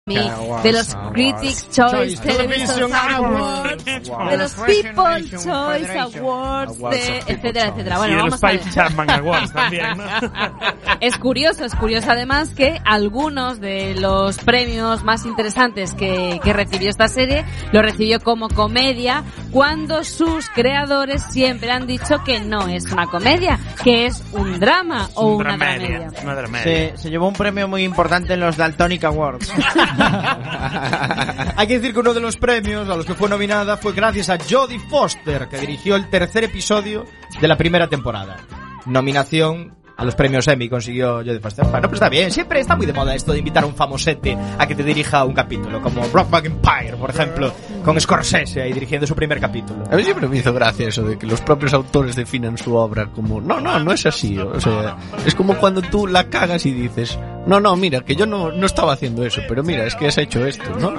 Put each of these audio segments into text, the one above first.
de los Critics' Choice Television Awards, de los People's Choice Awards, etcétera, etcétera. Bueno, y de vamos los Five Chapman Awards también, ¿no? Es curioso además que algunos de los premios más interesantes que recibió esta serie lo recibió como comedia, cuando sus creadores siempre han dicho que no es una comedia, que es un drama o una dramedia. Se llevó un premio muy importante en los Daltonic Awards. Hay que decir que uno de los premios a los que fue nominada fue gracias a Jodie Foster, que dirigió el tercer episodio de la primera temporada. Nominación a los premios Emmy consiguió Jodie Foster. Bueno, pues está bien, siempre está muy de moda esto de invitar a un famosete a que te dirija un capítulo, como Brokeback Empire, por ejemplo, con Scorsese ahí dirigiendo su primer capítulo. A mí siempre me hizo gracia eso de que los propios autores definan su obra como no es así, o sea, es como cuando tú la cagas y dices, no, mira, que yo no estaba haciendo eso, pero mira, es que has hecho esto. No.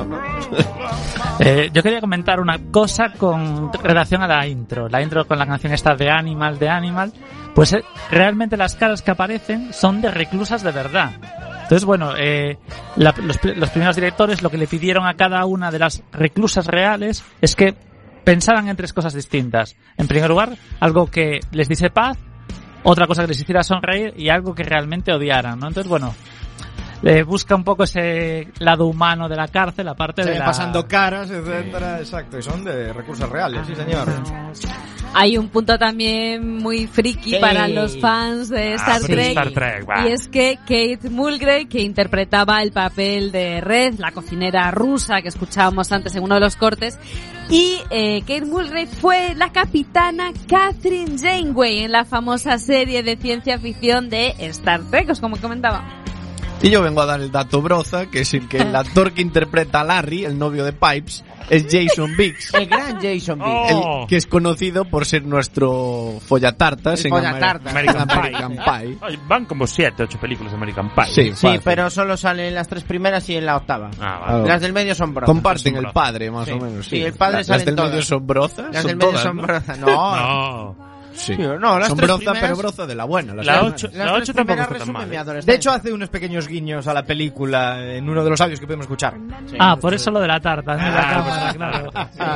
Yo quería comentar una cosa con relación a la intro con la canción esta de Animal, pues realmente las caras que aparecen son de reclusas de verdad. Entonces, bueno, los primeros directores lo que le pidieron a cada una de las reclusas reales es que pensaran en tres cosas distintas. En primer lugar, algo que les diese paz, otra cosa que les hiciera sonreír y algo que realmente odiaran, ¿no? Entonces, bueno, busca un poco ese lado humano de la cárcel, aparte de pasando caras, etcétera, exacto, y son de recursos reales, sí señor. Hay un punto también muy friki para los fans de Star Trek, y es que Kate Mulgrew, que interpretaba el papel de Red, la cocinera rusa que escuchábamos antes en uno de los cortes, y Kate Mulgrew fue la capitana Catherine Janeway en la famosa serie de ciencia ficción de Star Trek, como comentaba. Y yo vengo a dar el dato broza, que es que el actor que interpreta a Larry, el novio de Pipes, es Jason Biggs. El gran Jason Biggs. El que es conocido por ser nuestro follatartas en American Pie. Van como 7, 8 películas de American Pie. Sí, pero solo salen las 3 primeras y en la 8ª. Vale. Las del medio son brozas. Comparten el padre, más o menos. Sí, el padre sale en todas. ¿Las del medio son brozas? Las del medio son brozas. No. Sí. No, las son tres broza, primeras, pero broza de la buena. La 8 tampoco está tan mal. De hecho, hace unos pequeños guiños a la película en uno de los audios que podemos escuchar. Sí, por eso lo de la tarta, ¿no? La cámara, claro.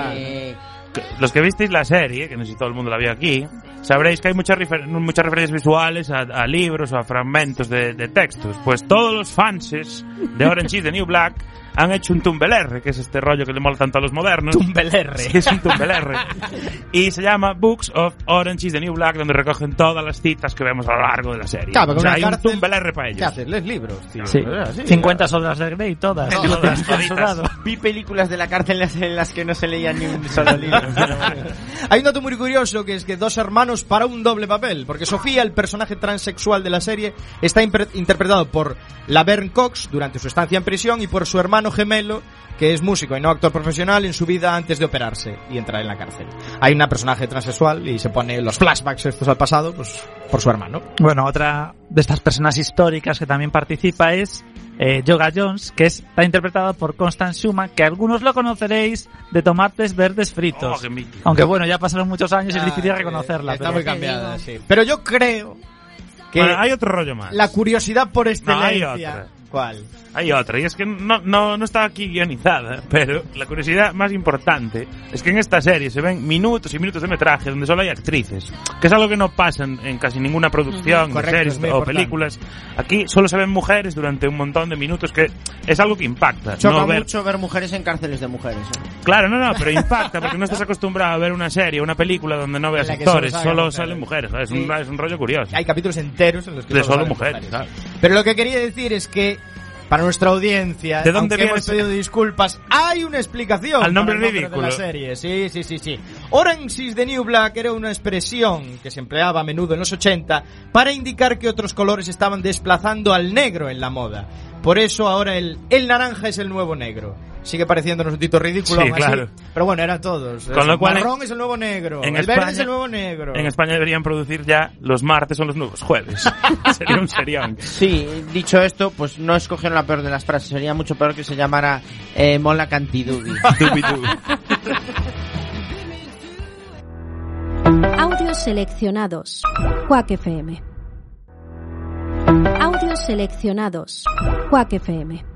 Los que visteis la serie, que no sé si todo el mundo la vio aquí, sabréis que hay muchas referencias visuales a libros o a fragmentos de textos. Pues todos los fanses de Orange is the New Black han hecho un Tumblr, que es este rollo que le mola tanto a los modernos. Tumblr. Sí, es un Tumblr. Y se llama Books of Orange is the New Black, donde recogen todas las citas que vemos a lo largo de la serie. Claro, o sea, hay un Tumblr para ellos. ¿Qué haces? ¿Les libros, tío? Sí. 50 sombras de Grey, todas. Vi películas de la cárcel en las que no se leía ni un solo libro. Hay un dato muy curioso, que es que dos hermanos para un doble papel, porque Sofía, el personaje transexual de la serie, está interpretado por Laverne Cox durante su estancia en prisión y por su hermano gemelo, que es músico y no actor profesional, en su vida antes de operarse y entrar en la cárcel. Hay una personaje transexual y se pone los flashbacks estos al pasado, pues por su hermano. Bueno, otra de estas personas históricas que también participa es Yoga Jones, que está interpretada por Constance Schumann, que algunos lo conoceréis de Tomates Verdes Fritos. Aunque bueno, ya pasaron muchos años y es difícil reconocerla. Está muy cambiada, sí. Pero yo creo que hay otro rollo más. La curiosidad por excelencia. Hay otra. ¿Cuál? Hay otra, y es que no está aquí guionizada, pero la curiosidad más importante es que en esta serie se ven minutos y minutos de metraje donde solo hay actrices, que es algo que no pasa en casi ninguna producción de series o películas. Aquí solo se ven mujeres durante un montón de minutos, que es algo que impacta. Choca mucho ver mujeres en cárceles de mujeres. Claro, pero impacta, porque no estás acostumbrado a ver una serie, una película donde no veas actores, solo salen mujeres. Es un rollo curioso. Hay capítulos enteros en los que de solo mujeres. Claro. Pero lo que quería decir es que para nuestra audiencia, ¿de dónde hemos pedido disculpas, hay una explicación al nombre para el ridículo de la serie. Sí. Orange is the New Black era una expresión que se empleaba a menudo en los 80 para indicar que otros colores estaban desplazando al negro en la moda. Por eso ahora el naranja es el nuevo negro. Sigue pareciéndonos un tito ridículo, sí, claro. Así, pero bueno, eran todos. Con lo cual, marrón es el nuevo negro, el verde es el nuevo negro. En España deberían producir ya los martes son los nuevos jueves. Sería un serión. Sí, dicho esto, pues no escogieron la peor de las frases. Sería mucho peor que se llamara Mola Cantidubi. Audios seleccionados. Quack FM. Audios seleccionados. Quack FM.